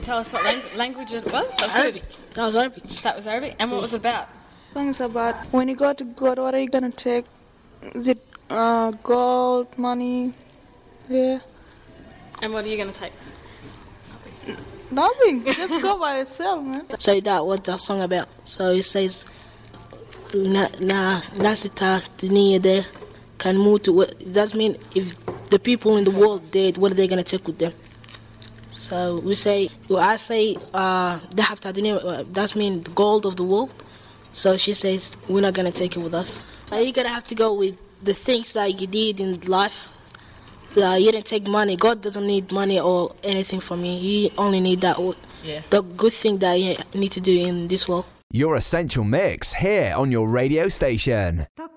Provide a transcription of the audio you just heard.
tell us what language it was? That was Arabic. good. That was Arabic. That was Arabic. And what was it about? Things about when you go to God, what are you gonna take? Is it gold, money? Yeah. And what are you going to take? Nothing. Just go by yourself, man. So that what that song about. So it says, nasita dunia de can move to. That means if the people in the world dead, what are they gonna take with them? So we say, I say, dahab ta dunia. That means the gold of the world. So she says, we're not gonna take it with us. You're gonna have to go with the things that you did in life. You didn't take money. God doesn't need money or anything from you. He only need the good thing that you need to do in this world. Your Essential Mix here on your radio station.